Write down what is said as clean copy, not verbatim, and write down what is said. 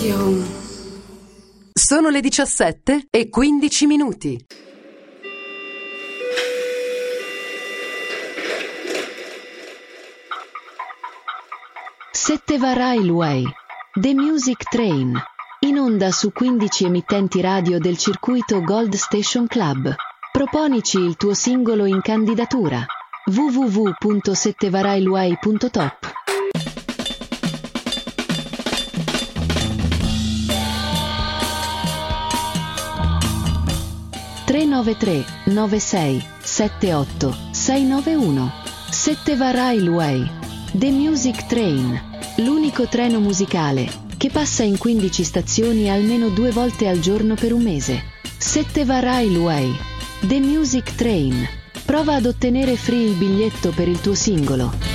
Station. Sono le 17:15. Setteva Railway, The Music Train, in onda su 15 emittenti radio del circuito Gold Station Club. Proponici il tuo singolo in candidatura. www.settevarailway.top. (393 96 78 691). Setteva Railway, The Music Train, l'unico treno musicale che passa in 15 stazioni almeno 2 volte al giorno per un mese. Setteva Railway, The Music Train. Prova ad ottenere free il biglietto per il tuo singolo.